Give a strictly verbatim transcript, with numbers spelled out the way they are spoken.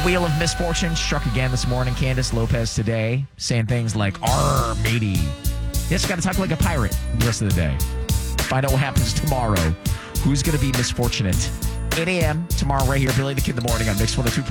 wheel of misfortune struck again this morning. Candace Lopez today saying things like, "Arr, matey." Yes, got to talk like a pirate the rest of the day. Find out what happens tomorrow. Who's going to be misfortunate? eight a.m. tomorrow right here. Billy the Kid in the Morning on Mix one oh two point five.